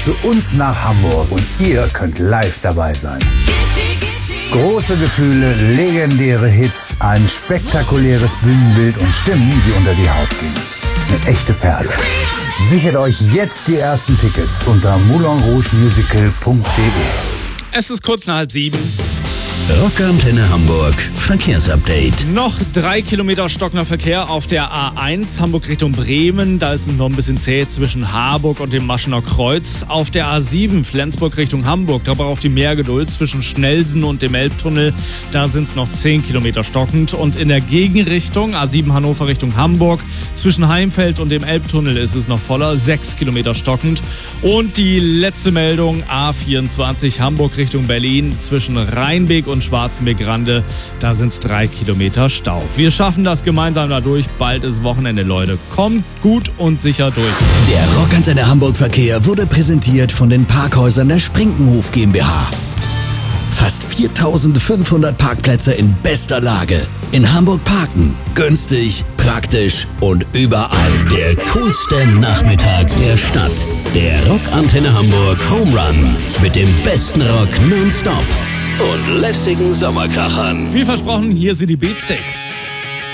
zu uns nach Hamburg und ihr könnt live dabei sein. Große Gefühle, legendäre Hits, ein spektakuläres Bühnenbild und Stimmen, die unter die Haut gehen. Eine echte Perle. Sichert euch jetzt die ersten Tickets unter moulinrougemusical.de. Es ist kurz nach 6:30. Rockantenne Hamburg Verkehrsupdate. Noch 3 Kilometer stockender Verkehr auf der A1 Hamburg Richtung Bremen. Da ist es noch ein bisschen zäh zwischen Harburg und dem Maschener Kreuz. Auf der A7 Flensburg Richtung Hamburg. Da braucht ihr mehr Geduld zwischen Schnellsen und dem Elbtunnel. Da sind es noch 10 Kilometer stockend. Und in der Gegenrichtung A7 Hannover Richtung Hamburg. Zwischen Heimfeld und dem Elbtunnel ist es noch voller. 6 Kilometer stockend. Und die letzte Meldung A24 Hamburg Richtung Berlin. Zwischen Rheinbeek und Schwarzenbeck-Rande, da sind es 3 Kilometer Stau. Wir schaffen das gemeinsam dadurch. Bald ist Wochenende, Leute. Kommt gut und sicher durch. Der Rockantenne Hamburg Verkehr wurde präsentiert von den Parkhäusern der Sprinkenhof GmbH. Fast 4.500 Parkplätze in bester Lage. In Hamburg parken. Günstig, praktisch und überall. Der coolste Nachmittag der Stadt. Der Rockantenne Hamburg Home Run. Mit dem besten Rock nonstop und lässigen Sommerkrachern. Wie versprochen, hier sind die Beatsteaks.